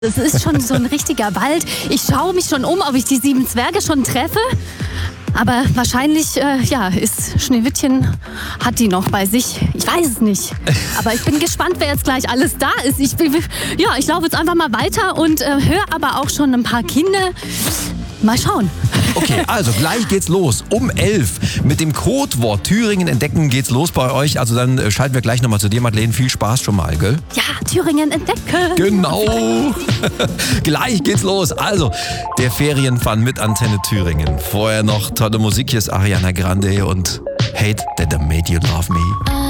Das ist schon so ein richtiger Wald. Ich schaue mich schon um, ob ich die 7 Zwerge schon treffe. Aber wahrscheinlich, ist Schneewittchen, hat die noch bei sich. Ich weiß es nicht. Aber ich bin gespannt, wer jetzt gleich alles da ist. Ich laufe jetzt einfach mal weiter und höre aber auch schon ein paar Kinder. Mal schauen. Okay, also gleich geht's los. Um 11 mit dem Codewort Thüringen entdecken geht's los bei euch. Also dann schalten wir gleich nochmal zu dir, Madeleine. Viel Spaß schon mal, gell? Ja, Thüringen entdecken. Genau. Gleich geht's los. Also, der Ferienfun mit Antenne Thüringen. Vorher noch tolle Musik. Hier ist Ariana Grande und Hate That I Made You Love Me.